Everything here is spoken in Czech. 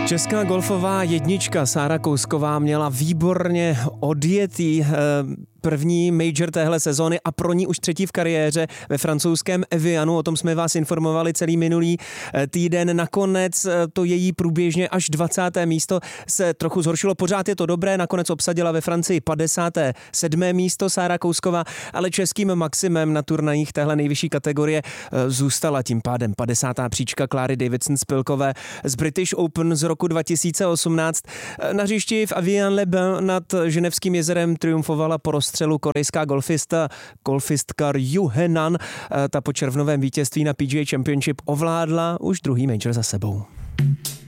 Česká golfová jednička Sára Kousková měla výborně odjetý první major téhle sezóny a pro ní už třetí v kariéře ve francouzském Evianu. O tom jsme vás informovali celý minulý týden. Nakonec to její průběžně až 20. místo se trochu zhoršilo. Pořád je to dobré, nakonec obsadila ve Francii 57. místo Sára Kousková, ale českým maximem na turnajích téhle nejvyšší kategorie zůstala tím pádem 50. příčka Kláry Davidson-Spilkové z British Open z roku 2018. Na hřišti v Avian-les-Bains nad Ženevským jezerem triumfovala po rozstřelu korejská golfistka Ryu Henan. Ta po červnovém vítězství na PGA Championship ovládla už druhý major za sebou.